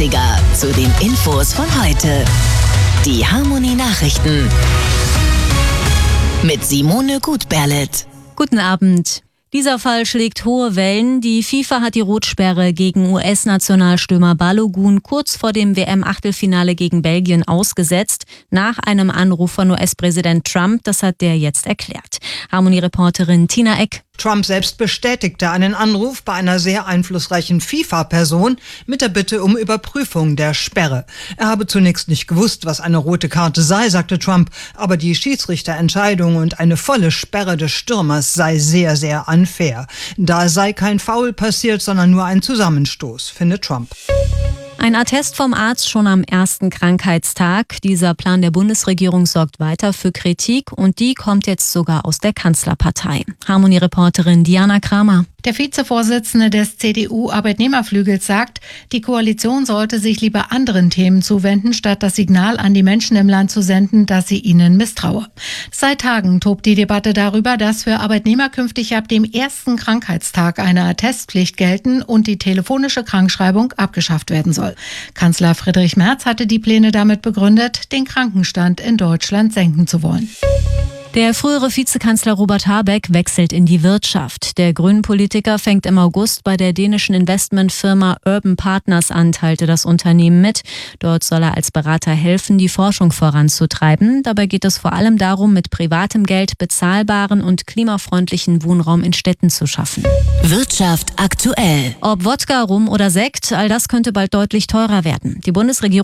Klassiker zu den Infos von heute. Die Harmonie Nachrichten mit Simone Gutberlet. Guten Abend. Dieser Fall schlägt hohe Wellen. Die FIFA hat die Rotsperre gegen US-Nationalstürmer Balogun kurz vor dem WM-Achtelfinale gegen Belgien ausgesetzt, nach einem Anruf von US-Präsident Trump. Das hat der jetzt erklärt. Harmonie-Reporterin Tina Eck. Trump selbst bestätigte einen Anruf bei einer sehr einflussreichen FIFA-Person mit der Bitte um Überprüfung der Sperre. Er habe zunächst nicht gewusst, was eine rote Karte sei, sagte Trump, aber die Schiedsrichterentscheidung und eine volle Sperre des Stürmers sei sehr, sehr unfair. Da sei kein Foul passiert, sondern nur ein Zusammenstoß, findet Trump. Ein Attest vom Arzt schon am ersten Krankheitstag. Dieser Plan der Bundesregierung sorgt weiter für Kritik und die kommt jetzt sogar aus der Kanzlerpartei. Harmonie-Reporterin Diana Kramer. Der Vizevorsitzende des CDU-Arbeitnehmerflügels sagt, die Koalition sollte sich lieber anderen Themen zuwenden, statt das Signal an die Menschen im Land zu senden, dass sie ihnen misstraue. Seit Tagen tobt die Debatte darüber, dass für Arbeitnehmer künftig ab dem ersten Krankheitstag eine Attestpflicht gelten und die telefonische Krankschreibung abgeschafft werden soll. Kanzler Friedrich Merz hatte die Pläne damit begründet, den Krankenstand in Deutschland senken zu wollen. Der frühere Vizekanzler Robert Habeck wechselt in die Wirtschaft. Der Grünen-Politiker fängt im August bei der dänischen Investmentfirma Urban Partners an, teilte das Unternehmen mit. Dort soll er als Berater helfen, die Forschung voranzutreiben. Dabei geht es vor allem darum, mit privatem Geld bezahlbaren und klimafreundlichen Wohnraum in Städten zu schaffen. Wirtschaft aktuell. Ob Wodka, Rum oder Sekt, all das könnte bald deutlich teurer werden. Die Bundesregierung